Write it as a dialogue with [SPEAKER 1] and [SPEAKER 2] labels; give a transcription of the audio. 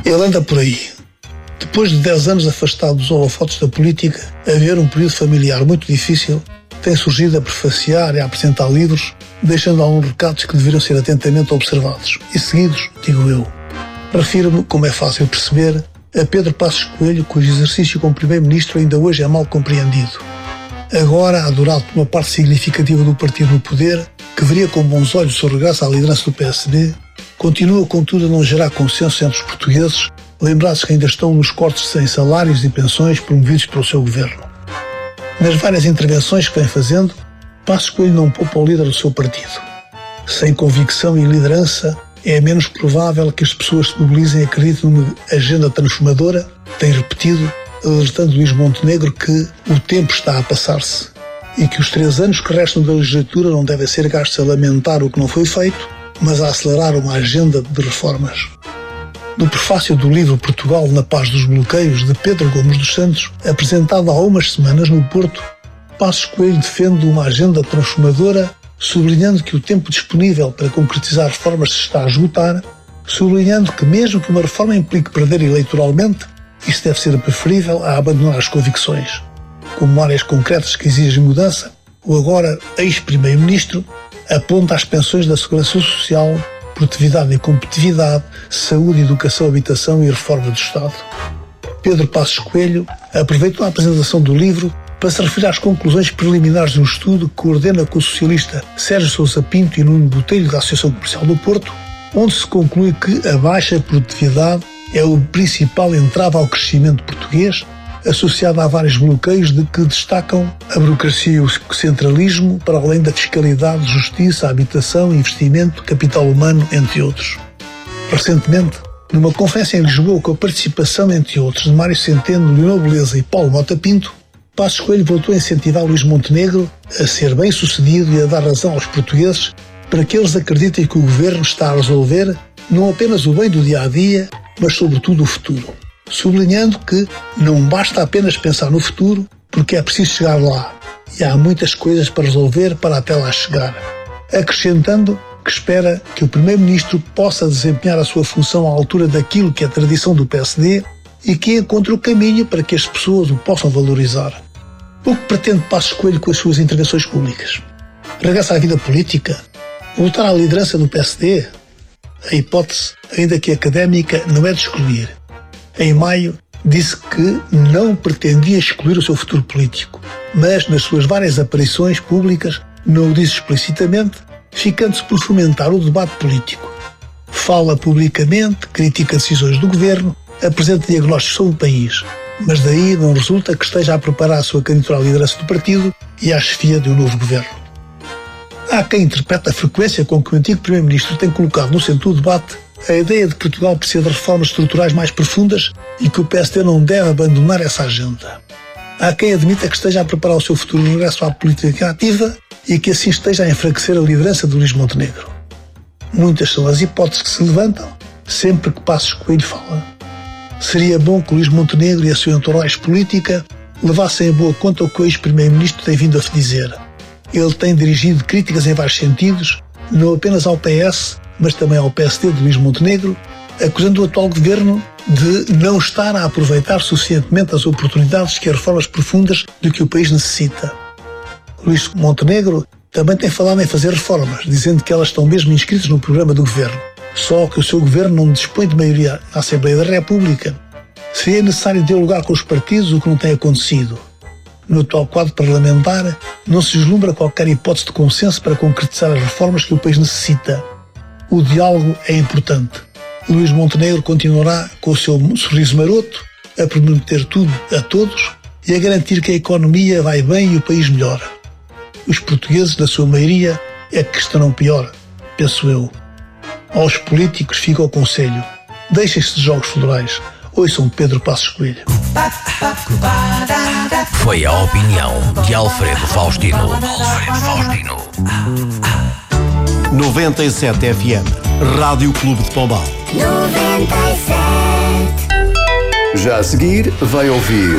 [SPEAKER 1] Ele anda por aí. Depois de 10 anos afastado dos holofotes da política, a ver um período familiar muito difícil, tem surgido a prefaciar e a apresentar livros, deixando alguns recados que deveriam ser atentamente observados e seguidos, digo eu. Refiro-me, como é fácil perceber, a Pedro Passos Coelho, cujo exercício como Primeiro-Ministro ainda hoje é mal compreendido. Agora, adorado por uma parte significativa do partido no poder, que veria com bons olhos o seu regresso à liderança do PSD, continua, contudo, a não gerar consenso entre os portugueses, lembrados que ainda estão nos cortes sem salários e pensões promovidos pelo seu governo. Nas várias intervenções que vem fazendo, Passos Coelho não poupa o líder do seu partido. Sem convicção e liderança, é menos provável que as pessoas se mobilizem e acreditem numa agenda transformadora, tem repetido, alertando Luís Montenegro que o tempo está a passar-se e que os 3 anos que restam da legislatura não devem ser gastos a lamentar o que não foi feito, mas a acelerar uma agenda de reformas. No prefácio do livro Portugal na Paz dos Bloqueios, de Pedro Gomes dos Santos, apresentado há umas semanas no Porto, Passos Coelho defende uma agenda transformadora, sublinhando que o tempo disponível para concretizar reformas se está a esgotar, sublinhando que mesmo que uma reforma implique perder eleitoralmente, isso deve ser preferível a abandonar as convicções. Como áreas concretas que exigem mudança, o agora ex-primeiro-ministro aponta as pensões da Segurança Social, produtividade e competitividade, saúde, educação, habitação e reforma do Estado. Pedro Passos Coelho aproveitou a apresentação do livro para se referir às conclusões preliminares de um estudo que coordena com o socialista Sérgio Sousa Pinto e Nuno Botelho da Associação Comercial do Porto, onde se conclui que a baixa produtividade é o principal entrave ao crescimento português, associado a vários bloqueios de que destacam a burocracia e o centralismo, para além da fiscalidade, justiça, habitação, investimento, capital humano, entre outros. Recentemente, numa conferência em Lisboa com a participação, entre outros, de Mário Centeno, Leonor Beleza e Paulo Mota Pinto, Passos Coelho voltou a incentivar Luís Montenegro a ser bem-sucedido e a dar razão aos portugueses para que eles acreditem que o governo está a resolver não apenas o bem do dia-a-dia, mas sobretudo o futuro. Sublinhando que não basta apenas pensar no futuro, porque é preciso chegar lá, e há muitas coisas para resolver para até lá chegar. Acrescentando que espera que o Primeiro-Ministro possa desempenhar a sua função à altura daquilo que é a tradição do PSD e que encontre o caminho para que as pessoas o possam valorizar. O que pretende Passos Coelho com as suas intervenções públicas? Regressa à vida política? Voltar à liderança do PSD? A hipótese, ainda que académica, não é de excluir. Em maio, disse que não pretendia excluir o seu futuro político, mas nas suas várias aparições públicas não o disse explicitamente, ficando-se por fomentar o debate político. Fala publicamente, critica decisões do governo, apresenta diagnósticos sobre o país, mas daí não resulta que esteja a preparar a sua candidatura à liderança do partido e à chefia de um novo governo. Há quem interprete a frequência com que o antigo Primeiro-Ministro tem colocado no centro do debate a ideia de que Portugal precisa de reformas estruturais mais profundas e que o PSD não deve abandonar essa agenda. Há quem admita que esteja a preparar o seu futuro regresso à política ativa e que assim esteja a enfraquecer a liderança de Luís Montenegro. Muitas são as hipóteses que se levantam sempre que Passos Coelho fala. Seria bom que Luís Montenegro e a sua entourage política levassem em boa conta o que o ex-primeiro-ministro tem vindo a dizer. Ele tem dirigido críticas em vários sentidos, não apenas ao PS, mas também ao PSD de Luís Montenegro, acusando o atual governo de não estar a aproveitar suficientemente as oportunidades que as reformas profundas de que o país necessita. Luís Montenegro também tem falado em fazer reformas, dizendo que elas estão mesmo inscritas no programa do governo. Só que o seu governo não dispõe de maioria na Assembleia da República. Seria necessário dialogar com os partidos, o que não tem acontecido. No atual quadro parlamentar, não se vislumbra qualquer hipótese de consenso para concretizar as reformas que o país necessita. O diálogo é importante. Luís Montenegro continuará com o seu sorriso maroto, a prometer tudo a todos e a garantir que a economia vai bem e o país melhora. Os portugueses, na sua maioria, é que estarão pior, penso eu. Aos políticos fica o conselho. Deixem-se de jogos florais. Ouçam Pedro Passos Coelho.
[SPEAKER 2] Foi a opinião de Alfredo Faustino.
[SPEAKER 3] 97 FM, Rádio Clube de Pombal.
[SPEAKER 4] 97.
[SPEAKER 3] Já a seguir, vai ouvir